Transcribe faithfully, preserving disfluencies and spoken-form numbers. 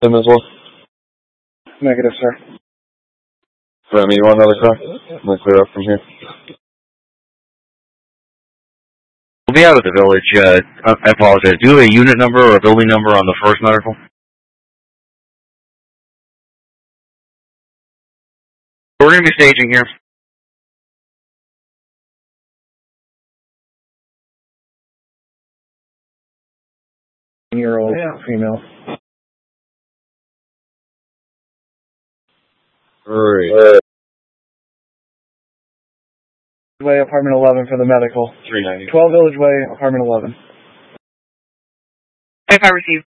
Him as well? Negative, sir. Remy, you want another car? I'm going to clear up from here. We'll be out of the village. Uh, I apologize. Do you have a unit number or a building number on the first medical? We're going to be staging here. Year-old female. Great. Way, apartment eleven for the medical. three ninety. twelve Village Way, apartment eleven. If I receive.